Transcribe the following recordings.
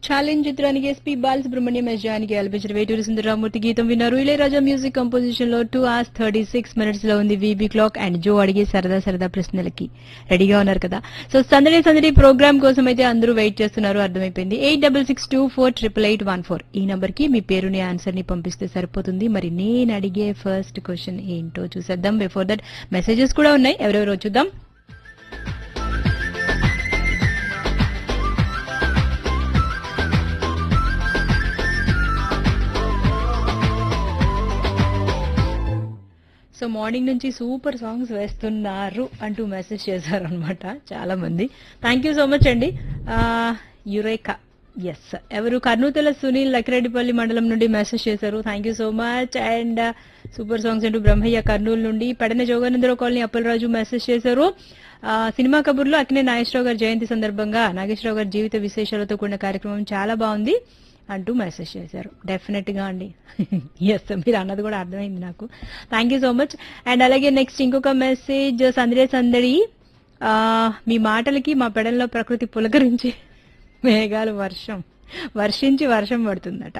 Challenge చిత్రానికి SP Balasubrahmanyam yes Janaki ఆలపించిన వేటూరి సుందరరామూర్తి గీతం విన్నారు. ఇళయరాజా మ్యూజిక్ కంపోజిషన్ లో 2 hours 36 minutes లో ఉంది వీబీ క్లాక్. అండ్ జో అడిగే సరదా సరదా ప్రశ్నలకి రెడీగా ఉన్నారు కదా. సో సందడి సందడి ప్రోగ్రామ్ కోసం అయితే అందరూ వెయిట్ చేస్తున్నారు, అర్థమైపోయింది. 8662488814 ఈ నంబర్ కి మీ పేరుని ఆన్సర్ ని పంపిస్తే సరిపోతుంది. మరి నేను అడిగే ఫస్ట్ క్వశ్చన్ ఏంటో చూసేద్దాం. బిఫోర్ దట్ మెసేజెస్ కూడా ఉన్నాయి, ఎవరెవరో చూద్దాం. సో మార్నింగ్ నుంచి సూపర్ సాంగ్స్ వేస్తున్నారు అంటూ మెసేజ్ చేశారు అనమాట చాలా మంది. థ్యాంక్ యూ సో మచ్ అండి. యురేకా ఎస్ ఎవరు కర్నూతల సునీల్ లక్కిరెడ్డిపల్లి మండలం నుండి మెసేజ్ చేశారు. Thank you so much. And super songs అంటూ బ్రహ్మయ్య కర్నూలు నుండి. పెడన జోగానందరావు కాలనీ అప్పలరాజు మెసేజ్ చేశారు. సినిమా కబుర్లో అక్కినే నాగేశ్వరరావు గారి జయంతి సందర్భంగా నాగేశ్వరరావు గారి జీవిత విశేషాలతో కూడిన కార్యక్రమం చాలా బాగుంది అంటూ మెసేజ్ చేశారు. డెఫినెట్ గా అండి. ఎస్ మీరు అన్నది కూడా అర్థమైంది నాకు. Thank you so much. And అలాగే నెక్స్ట్ ఇంకొక మెసేజ్ సందడి సందడి మీ మాటలకి మా పెడల్లో ప్రకృతి పులకరించి మేఘాలు వర్షించి వర్షం పడుతుందట.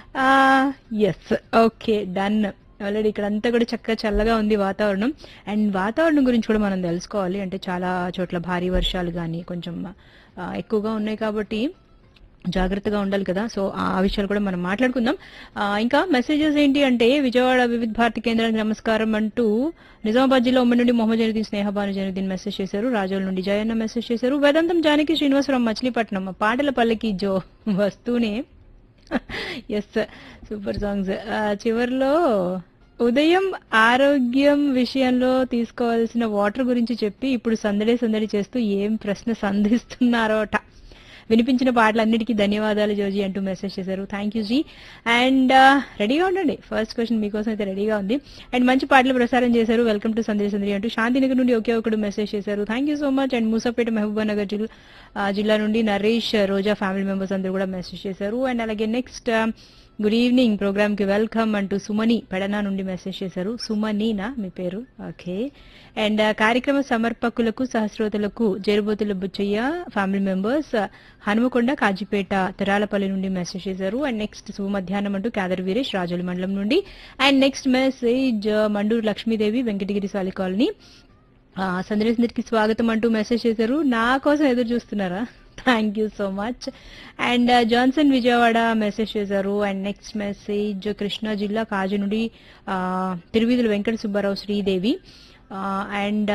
Yes okay done. ఆల్రెడీ ఇక్కడంతా కూడా చక్కగా చల్లగా ఉంది వాతావరణం. అండ్ వాతావరణం గురించి కూడా మనం తెలుసుకోవాలి. అంటే చాలా చోట్ల భారీ వర్షాలు కానీ కొంచెం ఎక్కువగా ఉన్నాయి కాబట్టి జాగ్రత్తగా ఉండాలి కదా. సో ఆ విషయాలు కూడా మనం మాట్లాడుకుందాం. ఇంకా మెసేజెస్ ఏంటి అంటే విజయవాడ వివిధ భారతి కేంద్రానికి నమస్కారం అంటూ నిజామాబాద్ జిల్లా ఉమ్మడి నుండి మొహమ్మద్ జైనుద్దీన్ స్నేహబాను జైనుద్దీన్ మెసేజ్ చేశారు. రాజోల నుండి జయన్న మెసేజ్ చేశారు. వేదాంతం జానకి శ్రీనివాసరావు మచిలీపట్నం పాటల పల్లకి జో వస్తూనే ఎస్ సూపర్ సాంగ్స్. చివర్లో ఉదయం ఆరోగ్యం విషయంలో తీసుకోవాల్సిన వాటర్ గురించి చెప్పి ఇప్పుడు సందడి సందడి చేస్తూ ఏం ప్రశ్న సంధిస్తున్నారోట. వినిపించిన పాటలన్నిటికీ ధన్యవాదాలు జోజీ అంటూ మెసేజ్ చేశారు. Thank you G. అండ్ రెడీగా ఉండండి, ఫస్ట్ క్వశ్చన్ మీకోసం అయితే రెడీగా ఉంది. అండ్ మంచి పాటలు ప్రసారం చేశారు. వెల్కమ్ టు సందడి సందడి అంటూ శాంతినగర్ నుండి ఒకే ఒకడు మెసేజ్ చేశారు. Thank you so much. And Moosapet Mahabubnagar జిల్లా నుండి నరేష్ రోజా ఫ్యామిలీ మెంబర్స్ అందరూ కూడా మెసేజ్ చేశారు. అండ్ అలాగే నెక్స్ట్ గుడ్ ఈవినింగ్ ప్రోగ్రామ్ కి వెల్కమ్ అంటూ సుమని పెడనా నుండి మెసేజ్ చేశారు. సుమనీనా మీ పేరు? ఓకే. అండ్ కార్యక్రమ సమర్పకులకు సహస్రోతులకు జేరుబోతుల బుచ్చయ్య ఫ్యామిలీ మెంబర్స్ హనుమకొండ కాజీపేట తెరాలపల్లి నుండి మెసేజ్ చేశారు. అండ్ నెక్స్ట్ శుభ మధ్యాహ్నం అంటూ కేదర్ వీరేష్ రాజోలి మండలం నుండి. And next message Mandur Lakshmidevi Venkatagiri సాలి కాలనీ సందర్శనకి స్వాగతం అంటూ మెసేజ్ చేశారు. నా కోసం ఎదురు చూస్తున్నారా? Thank you so much. And Johnson Vijayawada message చేశారు. అండ్ నెక్స్ట్ మెసేజ్ కృష్ణా జిల్లా కాజు నుండి తిరువీధుల వెంకట సుబ్బారావు శ్రీదేవి. అండ్